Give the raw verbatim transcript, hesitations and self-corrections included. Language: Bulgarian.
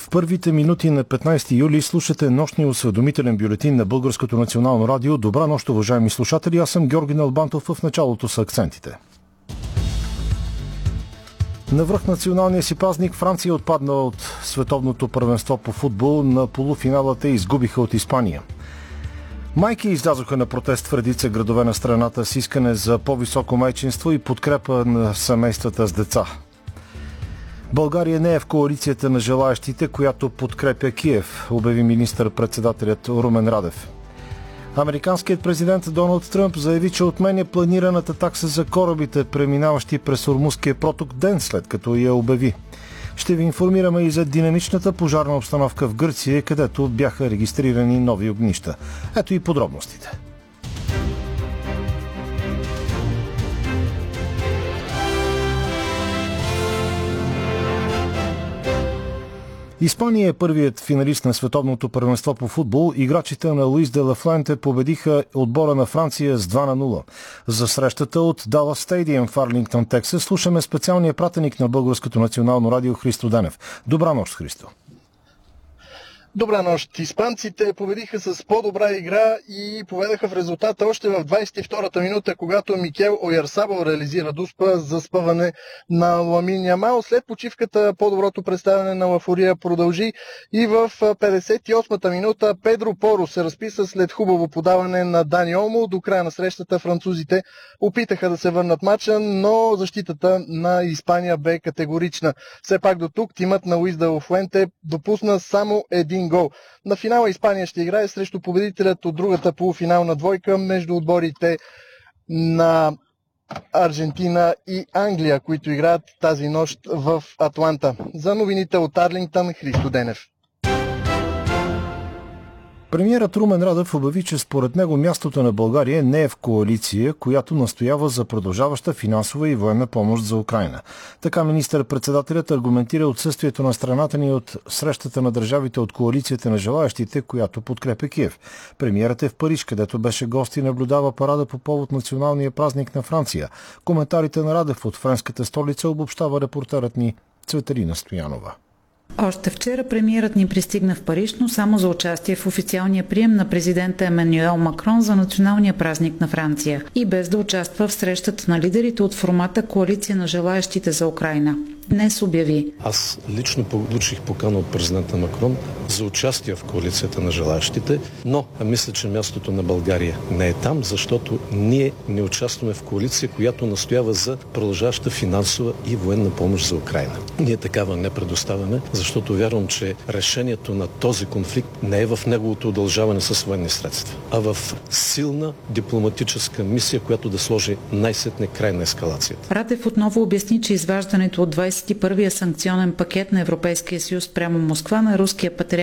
В първите минути на петнайсети юли слушате нощния осведомителен бюлетин на Българското национално радио. Добра нощ, уважаеми слушатели. Аз съм Георги Налбантов. В началото са акцентите. На връх националния си празник Франция отпадна от световното първенство по футбол. На полуфиналата изгубиха от Испания. Майки излязоха на протест в редица градове на страната с искане за по-високо майчинство и подкрепа на семействата с деца. България не е в коалицията на желаещите, която подкрепя Киев, обяви министър-председателят Румен Радев. Американският президент Доналд Тръмп заяви, че отменя планираната такса за корабите, преминаващи през Ормузския проток, ден след като я обяви. Ще ви информираме и за динамичната пожарна обстановка в Гърция, където бяха регистрирани нови огнища. Ето и подробностите. Испания е първият финалист на световното първенство по футбол. Играчите на Луис де ла Фуенте победиха отбора на Франция с два на нула. За срещата от Далас Стадиум в Арлингтон, Тексас, слушаме специалния пратеник на Българското национално радио Христо Денев. Добра нощ, Христо. Добра нощ. Испанците победиха с по-добра игра и поведаха в резултата още в двайсет и втората минута, когато Микел Ойарсабал реализира дуспа за спъване на Ламин Ямал. След почивката по-доброто представяне на Лафория продължи и в петдесет и осмата минута Педро Поро се разписа след хубаво подаване на Дани Олмо. До края на срещата французите опитаха да се върнат матча, но защитата на Испания бе категорична. Все пак до тук тимът на Луис де ла Фуенте допусна само един гол. На финала Испания ще играе срещу победителят от другата полуфинална двойка между отборите на Аржентина и Англия, които играят тази нощ в Атланта. За новините от Арлингтън, Христо Денев. Премиерът Румен Радев обяви, че според него мястото на България не е в коалиция, която настоява за продължаваща финансова и военна помощ за Украйна. Така министър-председателят аргументира отсъствието на страната ни от срещата на държавите от коалицията на желаещите, която подкрепя Киев. Премиерът е в Париж, където беше гост и наблюдава парада по повод националния празник на Франция. Коментарите на Радев от френската столица обобщава репортерът ни Цветелина Стоянова. Още вчера премиерът ни пристигна в Париж, но само за участие в официалния прием на президента Емануел Макрон за националния празник на Франция и без да участва в срещата на лидерите от формата Коалиция на желаещите за Украйна. Днес обяви: Аз лично получих покана от президента Макрон за участие в коалицията на желаещите, но мисля, че мястото на България не е там, защото ние не участваме в коалиция, която настоява за продължаваща финансова и военна помощ за Украйна. Ние такава не предоставяме, защото вярвам, че решението на този конфликт не е в неговото удължаване с военни средства, а в силна дипломатическа мисия, която да сложи най-сетне край на ескалацията. Радев отново обясни, че изваждането от двайсет и първия санкционен пакет на Европейския съюз прямо Москва на руския патриарх